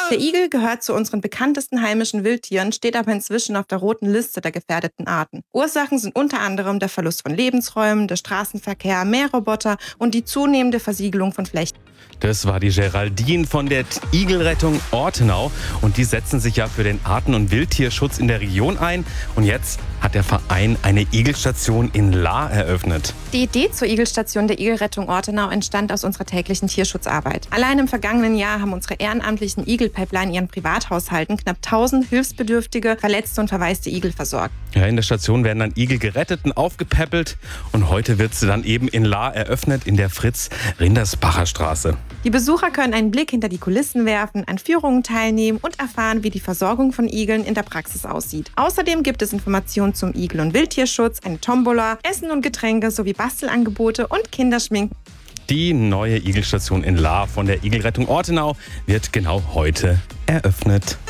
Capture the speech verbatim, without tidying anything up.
Der Igel gehört zu unseren bekanntesten heimischen Wildtieren, steht aber inzwischen auf der roten Liste der gefährdeten Arten. Ursachen sind unter anderem der Verlust von Lebensräumen, der Straßenverkehr, Mähroboter und die zunehmende Versiegelung von Flächen. Das war die Geraldine von der Igelrettung Ortenau und die setzen sich ja für den Arten- und Wildtierschutz in der Region ein. Und jetzt hat der Verein eine Igelstation in Lahr eröffnet. Die Idee zur Igelstation der Igelrettung Ortenau entstand aus unserer täglichen Tierschutzarbeit. Allein im vergangenen Jahr haben unsere ehrenamtlichen Igelpäppler in ihren Privathaushalten knapp tausend hilfsbedürftige, verletzte und verwaiste Igel versorgt. Ja, in der Station werden dann Igel gerettet und aufgepäppelt und heute wird sie dann eben in Lahr eröffnet in der Fritz-Rindersbacher Straße. Die Besucher können einen Blick hinter die Kulissen werfen, an Führungen teilnehmen und erfahren, wie die Versorgung von Igeln in der Praxis aussieht. Außerdem gibt es Informationen zum Igel- und Wildtierschutz, eine Tombola, Essen und Getränke sowie Bastelangebote und Kinderschminken. Die neue Igelstation in Lahr von der Igelrettung Ortenau wird genau heute eröffnet.